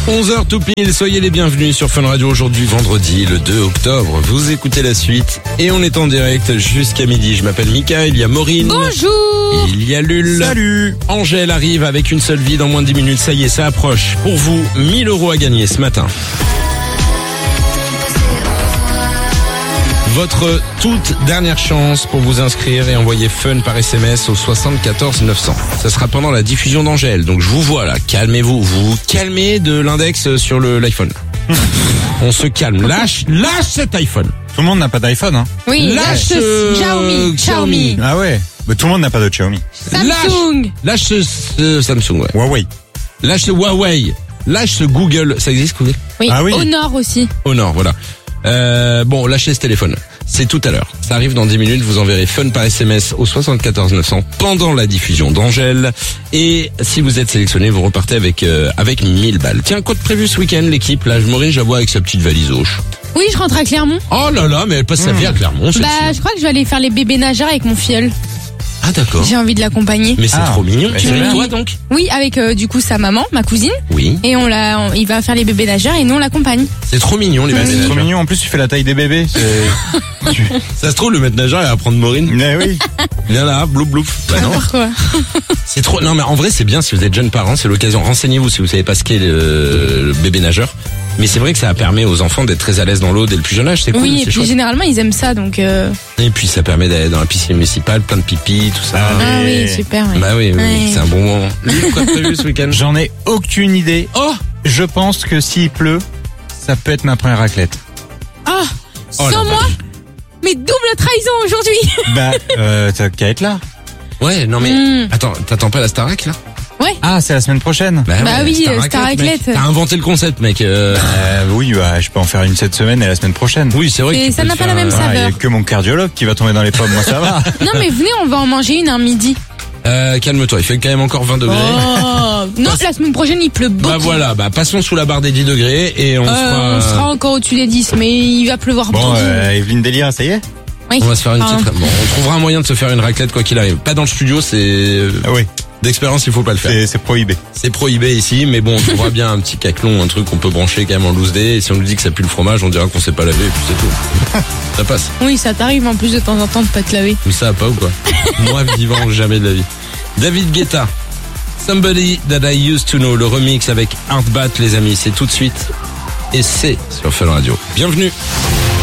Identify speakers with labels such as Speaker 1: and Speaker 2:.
Speaker 1: 11h tout pile, soyez les bienvenus sur Fun Radio aujourd'hui, vendredi, le 2 octobre. Vous écoutez la suite et on est en direct jusqu'à midi. Je m'appelle Mika, il y a Maureen.
Speaker 2: Bonjour.
Speaker 1: Il y a Lul.
Speaker 3: Salut.
Speaker 1: Angèle arrive avec une seule vie dans moins de 10 minutes. Ça y est, ça approche. Pour vous, 1000 € à gagner ce matin. Votre toute dernière chance pour vous inscrire et envoyer Fun par SMS au 74 900. Ça sera pendant la diffusion d'Angèle. Donc je vous vois là, calmez-vous. Vous vous calmez de l'index sur l'iPhone. On se calme. Lâche cet iPhone.
Speaker 3: Tout le monde n'a pas d'iPhone, hein.
Speaker 2: Oui,
Speaker 1: Lâche
Speaker 2: Xiaomi.
Speaker 3: Ah ouais. Mais tout le monde n'a pas de Xiaomi.
Speaker 2: Samsung.
Speaker 1: Lâche ce Samsung, ouais.
Speaker 3: Huawei.
Speaker 1: Lâche ce Huawei. Lâche ce Google. Ça existe, Google?
Speaker 2: Oui.
Speaker 3: Ah oui.
Speaker 2: Honor aussi.
Speaker 1: Honor, voilà. Bon, lâchez ce téléphone. C'est tout à l'heure. Ça arrive dans 10 minutes. Vous enverrez Fun par SMS au 74 900 pendant la diffusion d'Angèle. Et si vous êtes sélectionné, vous repartez avec 1000 balles. Tiens, quoi de prévu ce week-end, l'équipe? Là, Maureen, je la vois avec sa petite valise hoche.
Speaker 2: Oui, je rentre à Clermont.
Speaker 1: Oh là là, mais elle passe sa vie à Clermont, celle-ci.
Speaker 2: Bah, je crois que je vais aller faire les bébés nageurs avec mon filleul.
Speaker 1: Ah d'accord.
Speaker 2: J'ai envie de l'accompagner.
Speaker 1: Mais c'est trop mignon.
Speaker 3: Mais
Speaker 1: Tu
Speaker 3: c'est
Speaker 1: viens avec
Speaker 3: bien.
Speaker 1: toi donc?
Speaker 2: Oui, avec du coup sa maman, ma cousine.
Speaker 1: Oui.
Speaker 2: Et il va faire les bébés nageurs et nous on l'accompagne.
Speaker 1: C'est trop mignon les
Speaker 3: Bah,
Speaker 1: bébés
Speaker 3: c'est trop
Speaker 1: nageurs.
Speaker 3: mignon. En plus, tu fais la taille des bébés.
Speaker 1: Ça se trouve, le maître nageur, il va prendre Maureen.
Speaker 3: Mais oui.
Speaker 1: Viens là, bloup bloup. Bah non.
Speaker 2: Pourquoi?
Speaker 1: C'est trop. Non mais en vrai c'est bien si vous êtes jeunes parents, c'est l'occasion. Renseignez-vous si vous savez pas ce qu'est le bébé nageur. Mais c'est vrai que ça permet aux enfants d'être très à l'aise dans l'eau dès le plus jeune âge. C'est cool.
Speaker 2: Oui, et
Speaker 1: c'est
Speaker 2: puis
Speaker 1: chouette.
Speaker 2: généralement ils aiment ça donc.
Speaker 1: Et puis ça permet d'aller dans la piscine municipale, plein de pipi, tout ça.
Speaker 2: Ah oui, super. Ouais.
Speaker 1: Bah oui,
Speaker 2: Ouais.
Speaker 1: c'est un bon moment. Lui, quoi de prévu ce week-end?
Speaker 3: J'en ai aucune idée.
Speaker 1: Oh,
Speaker 3: Je pense que s'il pleut, ça peut être ma première raclette.
Speaker 2: Ah,
Speaker 1: Oh,
Speaker 2: sans
Speaker 1: la
Speaker 2: moi. Mais double trahison aujourd'hui.
Speaker 3: Bah, t'as qu'à être là.
Speaker 1: ouais, non mais attends, t'attends pas la Starac là?
Speaker 3: Ah, c'est la semaine prochaine.
Speaker 2: Bah oui,
Speaker 1: Star
Speaker 2: Star
Speaker 1: Raclette,
Speaker 2: Raclette.
Speaker 1: mec. T'as inventé le concept, mec.
Speaker 3: Oui, bah, je peux en faire une cette semaine et la semaine prochaine.
Speaker 1: Oui, c'est vrai. que
Speaker 2: Et
Speaker 1: tu
Speaker 2: ça
Speaker 1: peux
Speaker 2: n'a
Speaker 1: le
Speaker 2: pas
Speaker 1: faire,
Speaker 2: la même
Speaker 3: Ah, il y a
Speaker 2: saveur.
Speaker 3: que mon cardiologue qui va tomber dans les pommes. Moi, ça va.
Speaker 2: Non mais venez, on va en manger une un midi.
Speaker 1: Calme-toi, il fait quand même encore 20 degrés.
Speaker 2: Oh non, la semaine prochaine il pleut beaucoup.
Speaker 1: Bah voilà, bah passons sous la barre des 10 degrés et on
Speaker 2: On sera encore au-dessus des 10, mais il va pleuvoir
Speaker 3: Bon,
Speaker 2: beaucoup.
Speaker 3: Evelyne Delia, ça y est?
Speaker 2: Oui.
Speaker 1: On va se faire une
Speaker 2: Pardon.
Speaker 1: petite. Bon, on trouvera un moyen de se faire une raclette quoi qu'il arrive. Pas dans le studio, c'est
Speaker 3: Ah oui.
Speaker 1: d'expérience, il faut pas le faire.
Speaker 3: C'est prohibé.
Speaker 1: C'est prohibé ici, mais bon, on trouvera bien un petit caclon, un truc qu'on peut brancher quand même en loose day. Et si on nous dit que ça pue le fromage, on dira qu'on s'est pas lavé et puis c'est tout. Ça passe.
Speaker 2: Oui, ça t'arrive en plus de temps en temps de pas te laver.
Speaker 1: Mais ça va pas ou quoi? Moi vivant, jamais de la vie. David Guetta, Somebody That I Used to Know, le remix avec Hardbat, les amis, c'est tout de suite. Et c'est sur Fun Radio. Bienvenue.